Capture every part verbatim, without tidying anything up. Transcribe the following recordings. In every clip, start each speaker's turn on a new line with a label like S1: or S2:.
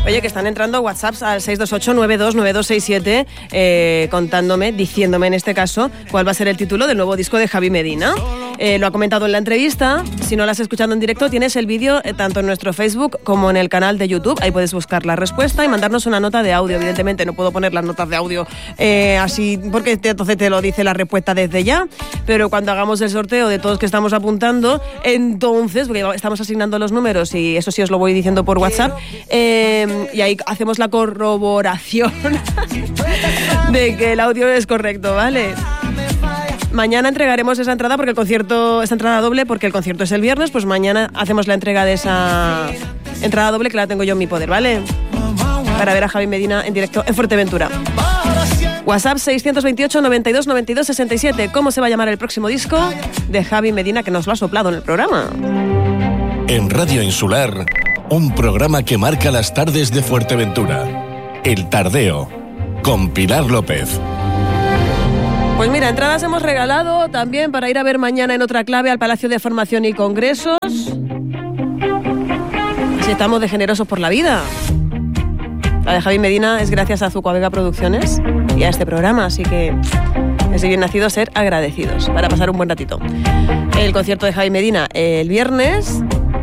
S1: Oye, que están entrando WhatsApps al seis dos ocho nueve dos nueve dos seis siete eh, contándome, diciéndome en este caso cuál va a ser el título del nuevo disco de Javi Medina. Eh, lo ha comentado en la entrevista. Si no lo has escuchado en directo, tienes el vídeo eh, tanto en nuestro Facebook como en el canal de YouTube. Ahí puedes buscar la respuesta y mandarnos una nota de audio. Evidentemente no puedo poner las notas de audio eh, así porque te, entonces te lo dice la respuesta desde ya. Pero cuando hagamos el sorteo de todos que estamos apuntando, entonces, porque estamos asignando los números y eso sí os lo voy diciendo por WhatsApp, eh, y ahí hacemos la corroboración de que el audio es correcto, ¿vale? Mañana entregaremos esa entrada porque el concierto, esa entrada doble porque el concierto es el viernes, pues mañana hacemos la entrega de esa entrada doble que la tengo yo en mi poder, ¿vale? Para ver a Javi Medina en directo en Fuerteventura. WhatsApp seis dos ocho, noventa y dos, noventa y dos, sesenta y siete. ¿Cómo se va a llamar el próximo disco de Javi Medina que nos lo ha soplado en el programa?
S2: En Radio Insular, un programa que marca las tardes de Fuerteventura. El Tardeo, con Pilar López.
S1: Pues mira, entradas hemos regalado también para ir a ver mañana en Otra Clave al Palacio de Formación y Congresos. Si estamos de generosos por la vida. La de Javi Medina es gracias a Zucoavega Producciones y a este programa, así que es bien nacido ser agradecidos para pasar un buen ratito. El concierto de Javi Medina el viernes.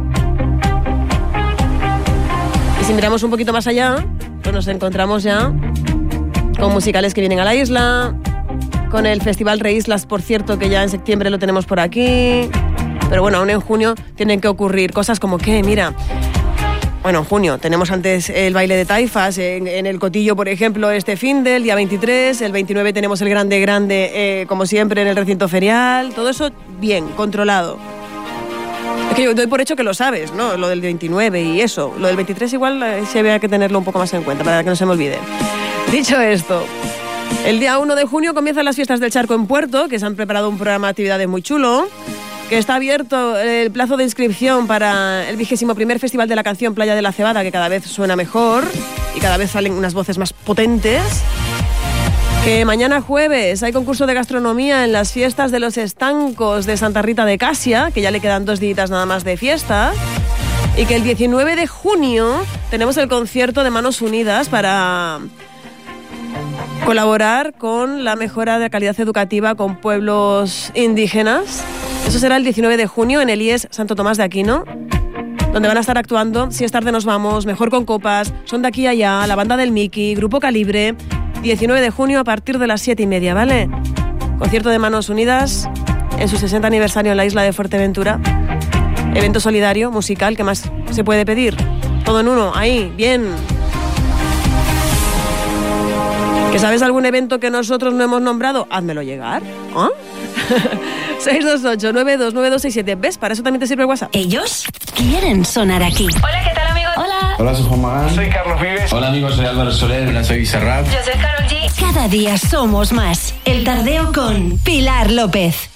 S1: Y si miramos un poquito más allá, pues nos encontramos ya con musicales que vienen a la isla, con el Festival Reislas, por cierto, que ya en septiembre lo tenemos por aquí. Pero bueno, aún en junio tienen que ocurrir cosas como que, mira, bueno, en junio tenemos antes el baile de taifas, en, en el Cotillo, por ejemplo, este fin del día veintitrés, el veintinueve tenemos el Grande Grande, eh, como siempre, en el recinto ferial, todo eso bien, controlado. Es que yo doy por hecho que lo sabes, ¿no? Lo del veintinueve y eso. Lo del veintitrés igual eh, sí había que tenerlo un poco más en cuenta para que no se me olvide. Dicho esto, el día uno de junio comienzan las fiestas del Charco en Puerto, que se han preparado un programa de actividades muy chulo, que está abierto el plazo de inscripción para el vigésimo primer Festival de la Canción Playa de la Cebada, que cada vez suena mejor y cada vez salen unas voces más potentes. Que mañana jueves hay concurso de gastronomía en las fiestas de los estancos de Santa Rita de Casia, que ya le quedan dos días nada más de fiesta. Y que el diecinueve de junio tenemos el concierto de Manos Unidas para colaborar con la mejora de calidad educativa con pueblos indígenas. Eso será el diecinueve de junio en el I E S Santo Tomás de Aquino, donde van a estar actuando Si es tarde nos vamos, Mejor con copas, Son de aquí a allá, la banda del Miki, Grupo Calibre. diecinueve de junio a partir de las siete y media, ¿vale? Concierto de Manos Unidas en su sesenta aniversario en la isla de Fuerteventura. Evento solidario, musical, ¿qué más se puede pedir? Todo en uno, ahí, bien. ¿Que sabes algún evento que nosotros no hemos nombrado? Házmelo llegar. ¿Ah? seis dos ocho, nueve dos nueve dos seis siete. ¿Ves? Para eso también te sirve el WhatsApp.
S3: Ellos quieren sonar aquí.
S4: Hola, ¿qué tal, amigos?
S3: Hola.
S5: Hola, soy Juan Magán.
S6: Soy Carlos Vives.
S5: Hola, amigos, soy Álvaro Soler. Hola, soy Bizarrap.
S4: Yo soy Karol G.
S3: Cada día somos más. El Tardeo con Pilar López.